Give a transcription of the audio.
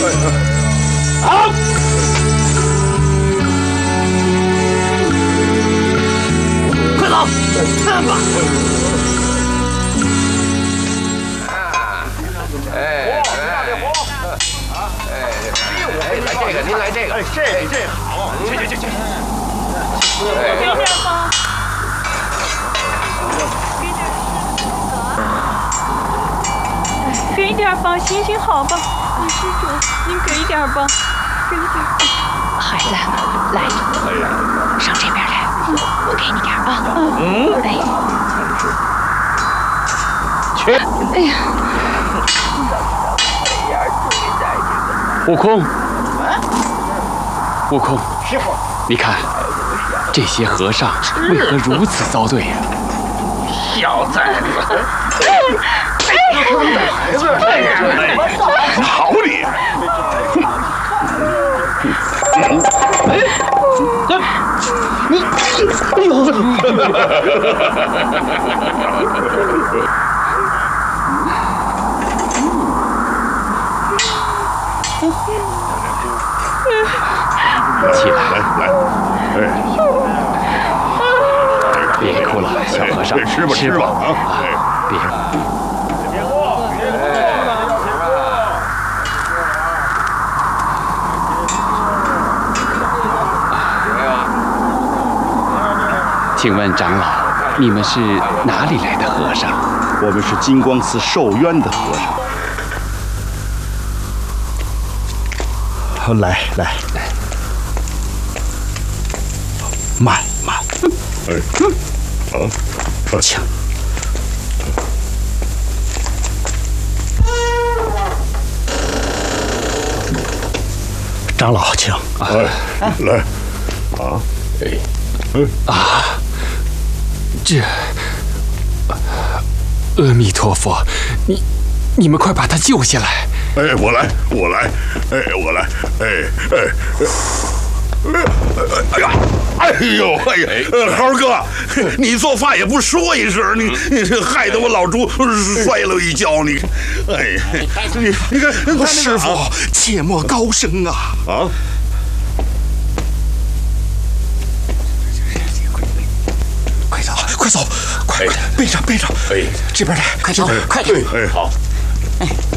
好。快走，看吧。 来这个，您来这个。 这好。去。 给一点吧，行行好吧，你施主，您给一点吧，给一点。 孩子，来，上这边来，我给你点啊。 去。 哎呀， 悟空，悟空，你看这些和尚为何如此遭罪呀？ 小崽子！孩子，好你！你，哎呦！ 起来， 来， 别哭了，小和尚， 吃吧啊！ 别。请问长老，你们是哪里来的和尚？ 我们是金光寺受冤的和尚。来，慢，请。长老，请。 来， 这，阿弥陀佛，你们快把他救下来！ 哎，我来，我来，哎呦，豪哥，你做饭也不说一声，你害得我老猪摔了一跤，你，哎，你看， 师傅，切莫高声啊！ 啊！ 快走，快背着，这边来， 快走，快点！ 哎，好。